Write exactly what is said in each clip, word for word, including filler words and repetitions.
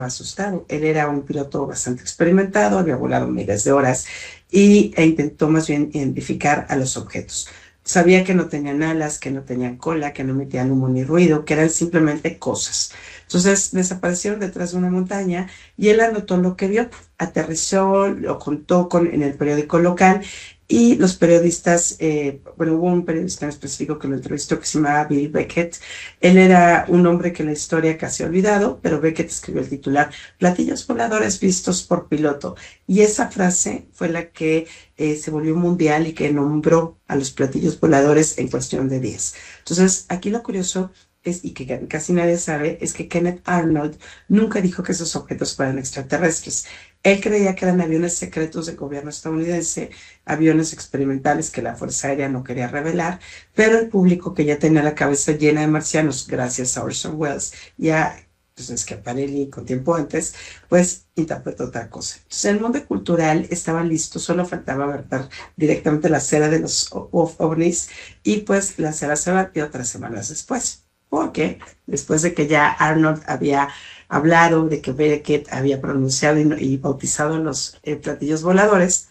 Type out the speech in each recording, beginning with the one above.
asustado. Él era un piloto bastante experimentado, había volado miles de horas y, e intentó más bien identificar a los objetos. Sabía que no tenían alas, que no tenían cola, que no emitían humo ni ruido, que eran simplemente cosas. Entonces desaparecieron detrás de una montaña y él anotó lo que vio, aterrizó, lo contó con, en el periódico local y los periodistas, eh, bueno, hubo un periodista en específico que lo entrevistó que se llamaba Bill Beckett. Él era un hombre que la historia casi ha olvidado, pero Beckett escribió el titular, Platillos voladores vistos por piloto. Y esa frase fue la que eh, se volvió mundial y que nombró a los platillos voladores en cuestión de días. Entonces, aquí lo curioso es, y que casi nadie sabe, es que Kenneth Arnold nunca dijo que esos objetos fueran extraterrestres. Él creía que eran aviones secretos del gobierno estadounidense, aviones experimentales que la Fuerza Aérea no quería revelar, pero el público que ya tenía la cabeza llena de marcianos, gracias a Orson Welles y a pues, Schiaparelli con tiempo antes, pues interpretó otra cosa. Entonces, en el mundo cultural estaban listos, solo faltaba verter directamente la cera de los ovnis y pues la cera se vertió tres semanas después. Porque después de que ya Arnold había hablado, de que Beckett había pronunciado y, y bautizado los eh, platillos voladores,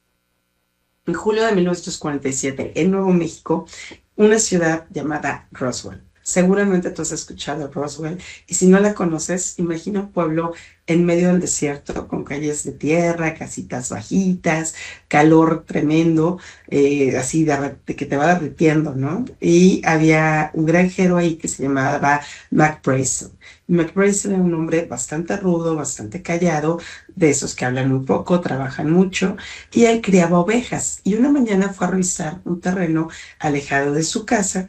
en julio de mil novecientos cuarenta y siete, en Nuevo México, una ciudad llamada Roswell. Seguramente tú has escuchado Roswell y si no la conoces, imagina un pueblo en medio del desierto con calles de tierra, casitas bajitas, calor tremendo, eh, así de, de que te va derritiendo, ¿no? Y había un granjero ahí que se llamaba Mac Brazel. Mac Brazel era un hombre bastante rudo, bastante callado, de esos que hablan muy poco, trabajan mucho, y él criaba ovejas. Y una mañana fue a revisar un terreno alejado de su casa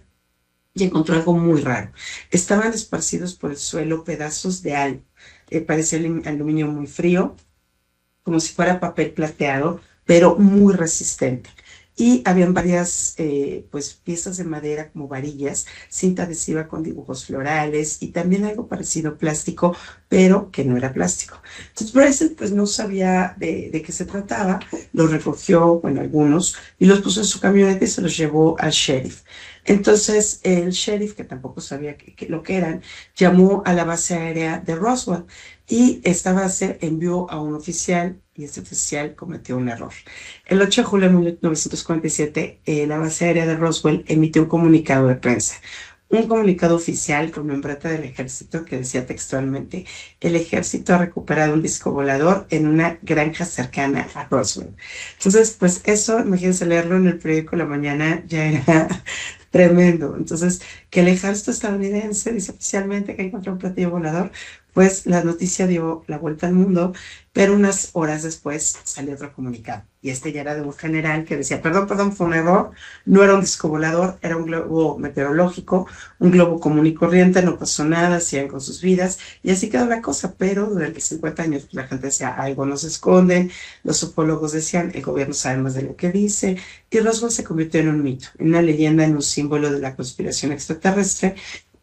y encontró algo muy raro. Estaban esparcidos por el suelo pedazos de algo. Eh, parecía aluminio muy frío, como si fuera papel plateado, pero muy resistente. Y habían varias eh, pues, piezas de madera como varillas, cinta adhesiva con dibujos florales y también algo parecido a plástico, pero que no era plástico. Entonces Bryson pues no sabía de, de qué se trataba, los recogió, bueno, algunos, y los puso en su camioneta y se los llevó al sheriff. Entonces el sheriff, que tampoco sabía que, que lo que eran, llamó a la base aérea de Roswell y esta base envió a un oficial y este oficial cometió un error. El ocho de julio de mil novecientos cuarenta y siete, eh, la base aérea de Roswell emitió un comunicado de prensa. Un comunicado oficial con membreta del ejército que decía textualmente, el ejército ha recuperado un disco volador en una granja cercana a Roswell. Entonces, pues eso, imagínense leerlo en el periódico de la mañana, ya era tremendo. Entonces, que el ejército estadounidense dice oficialmente que encontró un platillo volador, pues la noticia dio la vuelta al mundo, pero unas horas después salió otro comunicado. Y este ya era de un general que decía, perdón, perdón, fue un error, no era un disco volador, era un globo meteorológico, un globo común y corriente, no pasó nada, siguen con sus vidas, y así quedó la cosa, pero durante cincuenta años pues, la gente decía, algo nos esconden, los ufólogos decían, el gobierno sabe más de lo que dice, y Roswell se convirtió en un mito, en una leyenda, en un símbolo de la conspiración extraterrestre,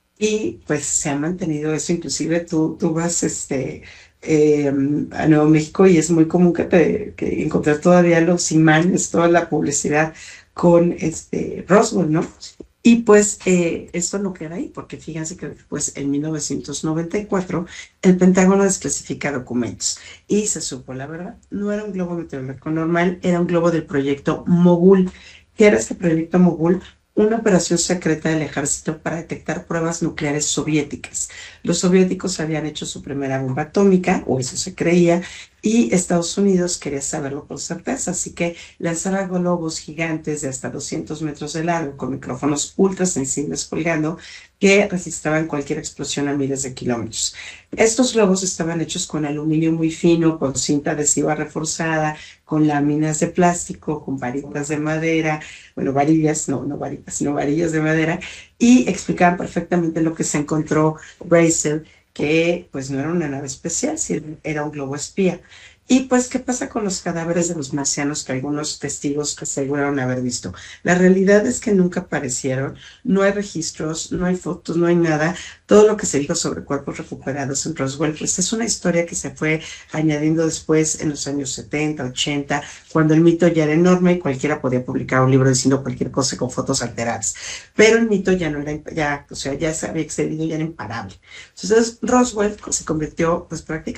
y pues se ha mantenido eso, inclusive tú, tú vas este, eh, a Nuevo México y es muy común que, te, que encontrar todavía los imanes, toda la publicidad con este Roswell, ¿no? Y pues eh, esto no queda ahí, porque fíjense que después, en mil novecientos noventa y cuatro, el Pentágono desclasifica documentos y se supo la verdad. No era un globo meteorológico normal, era un globo del proyecto Mogul. ¿Qué era este proyecto Mogul? Una operación secreta del ejército para detectar pruebas nucleares soviéticas. Los soviéticos habían hecho su primera bomba atómica, o eso se creía, y Estados Unidos quería saberlo con certeza, así que lanzaba globos gigantes de hasta doscientos metros de largo con micrófonos ultra sensibles colgando que registraban cualquier explosión a miles de kilómetros. Estos globos estaban hechos con aluminio muy fino, con cinta adhesiva reforzada, con láminas de plástico, con varitas de madera, bueno, varillas, no, no varitas, sino varillas de madera, y explicaban perfectamente lo que se encontró Brazel, que pues no era una nave especial, sino era un globo espía. Y pues, ¿qué pasa con los cadáveres de los marcianos que algunos testigos aseguraron haber visto? La realidad es que nunca aparecieron, no hay registros, no hay fotos, no hay nada. Todo lo que se dijo sobre cuerpos recuperados en Roswell, pues es una historia que se fue añadiendo después en los años setenta, ochenta, cuando el mito ya era enorme y cualquiera podía publicar un libro diciendo cualquier cosa con fotos alteradas. Pero el mito ya no era, ya, o sea, ya se había excedido, ya era imparable. Entonces, Roswell se convirtió, pues prácticamente